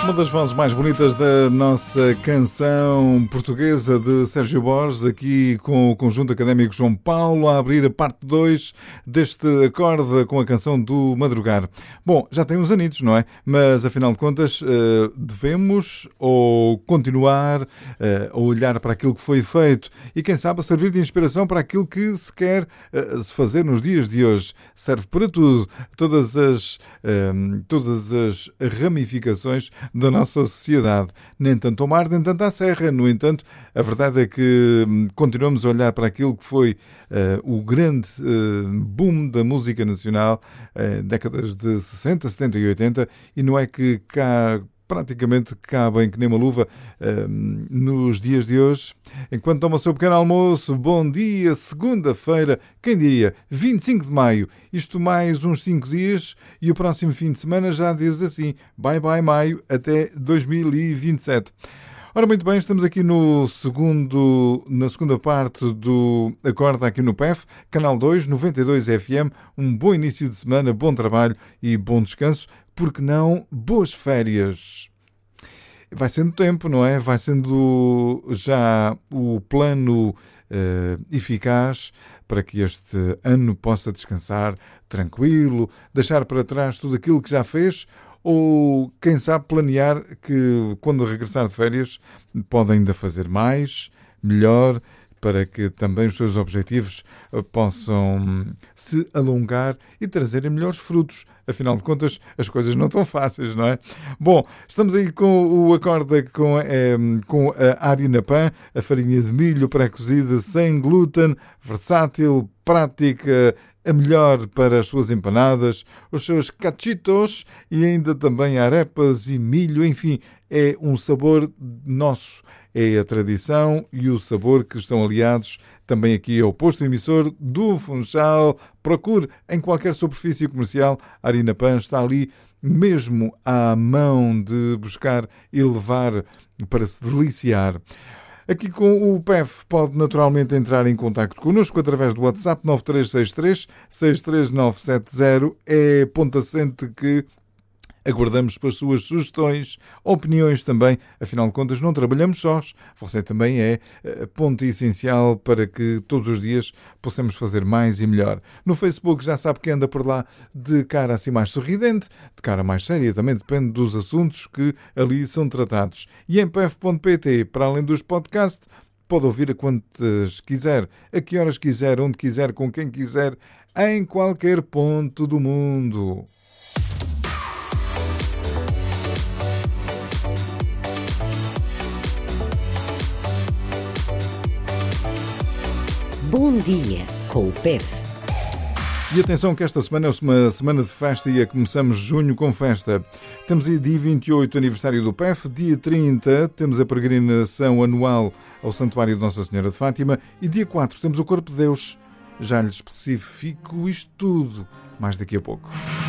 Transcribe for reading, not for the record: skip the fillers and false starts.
Uma das vozes mais bonitas da nossa canção portuguesa de Sérgio Borges, aqui com o Conjunto Académico João Paulo, a abrir a parte 2 deste acorde com a canção do Madrugar. Bom, já tem uns anitos, não é? Mas, afinal de contas, devemos ou continuar a olhar para aquilo que foi feito e, quem sabe, a servir de inspiração para aquilo que se quer se fazer nos dias de hoje. Serve para tudo, todas as ramificações da nossa sociedade. Nem tanto ao mar, nem tanto à serra. No entanto, a verdade é que continuamos a olhar para aquilo que foi o grande boom da música nacional, décadas de 60, 70 e 80, e não é que cá praticamente cabem que nem uma luva nos dias de hoje. Enquanto toma o seu pequeno almoço, bom dia, segunda-feira, quem diria, 25 de maio, isto mais uns 5 dias e o próximo fim de semana já diz assim, bye bye maio, até 2027. Ora, muito bem, estamos aqui na segunda parte do Acorda aqui no PEF, Canal 2, 92 FM, um bom início de semana, bom trabalho e bom descanso, porque não, boas férias. Vai sendo tempo, não é? Vai sendo já o plano eficaz para que este ano possa descansar tranquilo, deixar para trás tudo aquilo que já fez, ou, quem sabe, planear que, quando regressar de férias, pode ainda fazer mais, melhor, para que também os seus objetivos possam se alongar e trazerem melhores frutos. Afinal de contas, as coisas não estão fáceis, não é? Bom, estamos aí com o acorde com a Harina Pan, a farinha de milho pré-cozida sem glúten, versátil, prática, a melhor para as suas empanadas, os seus cachitos e ainda também arepas e milho, enfim, é um sabor nosso. É a tradição e o sabor que estão aliados também aqui ao posto emissor do Funchal. Procure em qualquer superfície comercial. A Harina Pan está ali mesmo à mão de buscar e levar para se deliciar. Aqui com o PEF pode naturalmente entrar em contacto connosco através do WhatsApp 9363 63970. É ponto assente que aguardamos pelas suas sugestões, opiniões também. Afinal de contas, não trabalhamos sós. Você também é ponto essencial para que todos os dias possamos fazer mais e melhor. No Facebook já sabe que anda por lá de cara assim mais sorridente, de cara mais séria, também depende dos assuntos que ali são tratados. E em pf.pt, para além dos podcasts, pode ouvir a quantas quiser, a que horas quiser, onde quiser, com quem quiser, em qualquer ponto do mundo. Bom dia com o PEF. E atenção que esta semana é uma semana de festa e começamos junho com festa. Temos aí dia 28 aniversário do PEF, dia 30 temos a peregrinação anual ao Santuário de Nossa Senhora de Fátima e dia 4 temos o Corpo de Deus. Já lhe especifico isto tudo mais daqui a pouco.